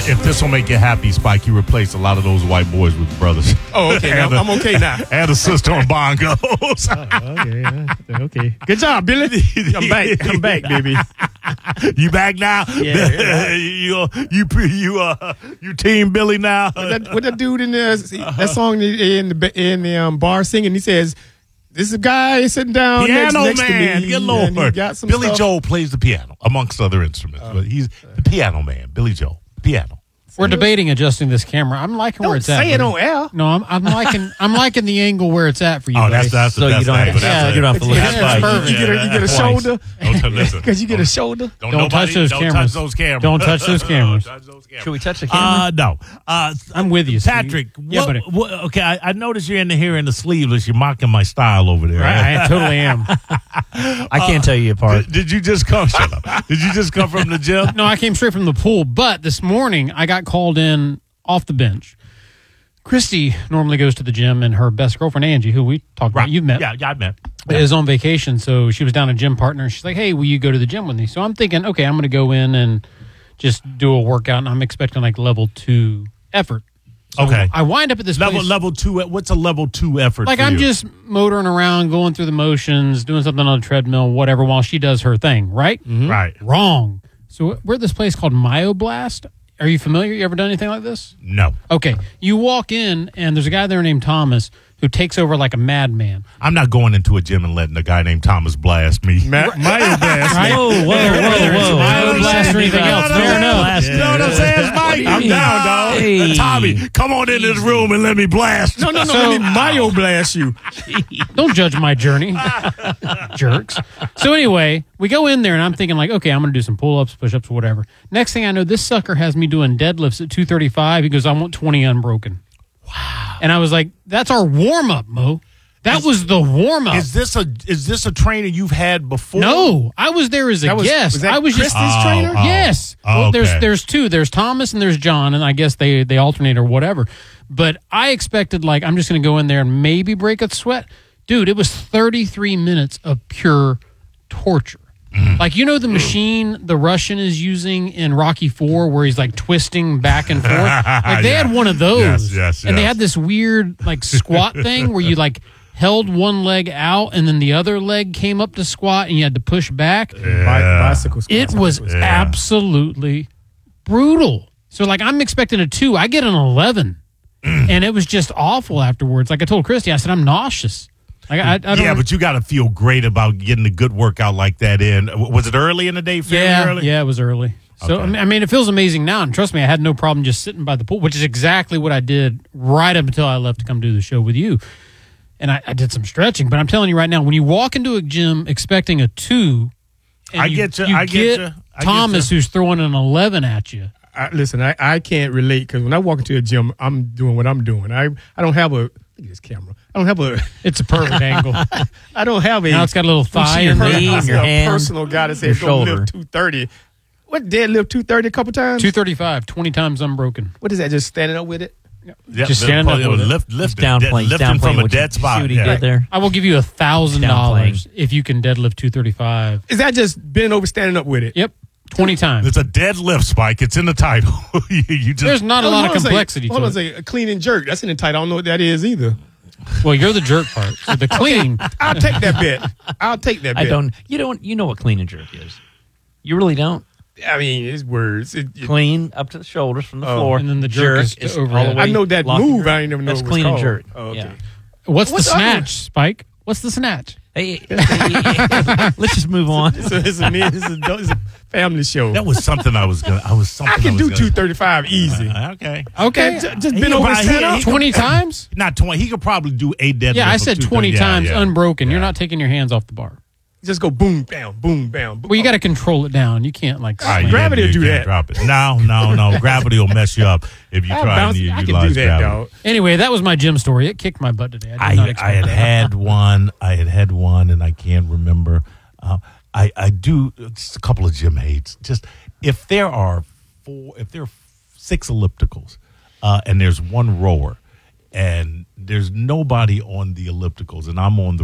if this will make you happy, Spike, you replace a lot of those white boys with brothers. Oh, okay. I'm okay now. And a sister on bongos. Okay. Good job, Billy. I'm back, baby. You back now? Yeah. You team Billy now? What that dude in there? That song in the bar singing? He says, "This is a guy sitting down Piano next man, to me." good Lord. He got some Billy stuff. Joel plays the piano, amongst other instruments. But he's the piano man, Billy Joel. Piano. We're debating adjusting this camera. I'm liking where Don't it's at. say it on air. No, I'm liking the angle where it's at for you. Oh, buddy. that's the So best you don't have angle. to, That's you don't have to look Yeah, at it's Spike. perfect. You get a shoulder Listen. because you get a shoulder. Don't touch those cameras. Don't touch those cameras. Don't touch those cameras. Should we touch the camera? No. I'm with you, Steve. Patrick. Yeah, buddy. Okay, I noticed you're in here in the sleeveless. You're mocking my style over there. I totally am. I can't tell you apart. Did you just come? Shut up. Did you just come from the gym? No, I came straight from the pool, but this morning I got called in off the bench. Christy normally goes to the gym, and her best girlfriend, Angie, who we talked about, you've met. Yeah, I met. Is on vacation, so she was down a gym partner. She's like, "Hey, will you go to the gym with me?" So I'm thinking, okay, I'm going to go in and just do a workout, and I'm expecting like level 2 effort. So Okay. I wind up at this place. Level 2. What's a level 2 effort? Like for I'm you? just motoring around, going through the motions, doing something on the treadmill, whatever, while she does her thing, right? right. Wrong. So we're at this place called Myoblast. Are you familiar? You ever done anything like this? No, Okay. You walk in, and there's a guy there named Thomas who takes over like a madman. I'm not going into a gym and letting a guy named Thomas blast me. Myoblast. Right? Whoa. Myoblast or anything else. Fair enough. You know what I'm saying, Mike? I'm down, dog. Hey. Tommy, come on in this room and let me blast. No. Let me myoblast you. Don't judge my journey, jerks. So anyway, we go in there, and I'm thinking like, okay, I'm going to do some pull-ups, push-ups, whatever. Next thing I know, this sucker has me doing deadlifts at 235. He goes, I want 20 unbroken. Wow. And I was like, that's our warm-up, Mo. That was the warm-up. Is this a trainer you've had before? No, I was there as a guest. Was that I was just Christy's trainer? Yes. Oh, Well, okay. there's two. There's Thomas and there's John, and I guess they alternate or whatever. But I expected like I'm just going to go in there and maybe break a sweat. Dude, it was 33 minutes of pure torture. Like, you know the machine the Russian is using in Rocky IV where he's like twisting back and forth? Like they had one of those. Yes. And they had this weird like squat thing where you like held one leg out and then the other leg came up to squat and you had to push back. Bicycle squats. It was absolutely brutal. So like I'm expecting a 2. I get an 11. And it was just awful afterwards. Like I told Christy, I said, I'm nauseous. Like, I don't. Yeah, but you got to feel great about getting a good workout like that in. Was it early in the day? Fairly early? Yeah, it was early. So, Okay. I mean, it feels amazing now. And trust me, I had no problem just sitting by the pool, which is exactly what I did right up until I left to come do the show with you. And I did some stretching. But I'm telling you right now, when you walk into a gym expecting a 2, and I you get you. get I get you. Thomas, who's throwing an 11 at you. Listen, I can't relate because when I walk into a gym, I'm doing what I'm doing. I don't have a look at this camera. I don't have a. It's a perfect angle. I don't have a. Now it's got a little thigh your in knee there. and your hand, personal guy that says your go shoulder. lift 230. What deadlift 230 a couple times? 235, 20 times unbroken. What is that? Just standing up with it? Yeah, Just stand up with it. lifting Downplaying from a what dead you spot. See what he Yeah. did there? I will give you $1,000 Downplaying. if you can deadlift 235. Is that just bending over, standing up with it? Yep, 20 times. It's a deadlift, Spike. It's in the title. you just There's not a lot of complexity Hold on, to it. say a clean and jerk. That's in the title. I don't know what that is either. Well, you're the jerk part. So the clean. I'll take that bet. I'll take that bet. I don't. You know what clean and jerk is. You really don't. I mean, it's words. Clean up to the shoulders from the floor, and then the jerk is is to all the overhead. way I know that locked move. and I ain't never know That's what it was clean and called. jerk. Oh, okay. Yeah. What's the What's the other snatch, one? Spike? What's the snatch? Hey, let's just move on. It's a family show. that was something I was gonna. I can do 235 easy. Okay. Okay. Just bend over and stand up. 20 times? Not 20. He could probably do 8 deadlifts. Yeah, I of said 230. 20 Yeah, times yeah. unbroken. You're Yeah. not taking your hands off the bar. Just go boom, bam, boom, bam. Well, you got to control it down. You can't like. All right, slam. Gravity will you do can't that. Drop it. No. Gravity will mess you up if you try and I can utilize do that, gravity. dog. Anyway, that was my gym story. It kicked my butt today. I did not I expect had that. had one. I had one, and I can't remember. I do just a couple of gym hates. Just if there are 6 ellipticals, and there's one rower, and there's nobody on the ellipticals, and I'm on the